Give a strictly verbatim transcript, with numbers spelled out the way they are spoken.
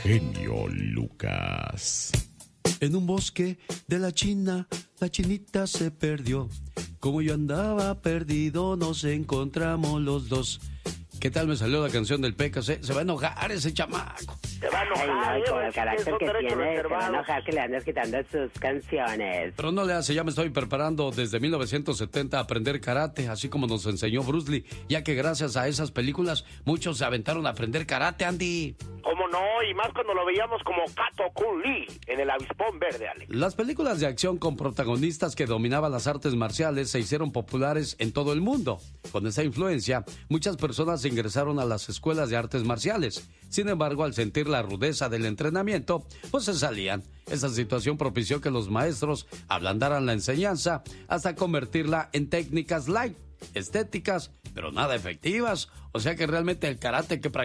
genio Lucas. En un bosque de la China, la chinita se perdió. Como yo andaba perdido, nos encontramos los dos. ¿Qué tal me salió la canción del P K C? Se va a enojar ese chamaco. Se va a enojar. Ay, no, y con el es carácter un que derecho tiene, se va a reservado. enojar que le andes quitando sus canciones. Pero no le hace, ya me estoy preparando desde mil novecientos setenta a aprender karate, así como nos enseñó Bruce Lee, ya que gracias a esas películas muchos se aventaron a aprender karate, Andy. ¿Cómo no? Y más cuando lo veíamos como Kato Kun Lee en el Avispón Verde, Alex. Las películas de acción con protagonistas que dominaban las artes marciales se hicieron populares en todo el mundo. Con esa influencia, muchas personas ingresaron a las escuelas de artes marciales. Sin embargo, al sentir la rudeza del entrenamiento, pues se salían. Esa situación propició que los maestros ablandaran la enseñanza hasta convertirla en técnicas light, estéticas, pero nada efectivas. O sea que realmente el karate que practicaban